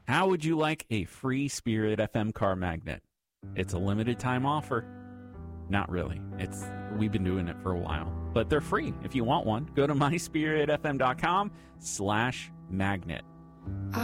How would you like a free Spirit FM car magnet? It's a limited time offer. Not really. We've been doing it for a while, but they're free. If you want one, go to myspiritfm.com/magnet.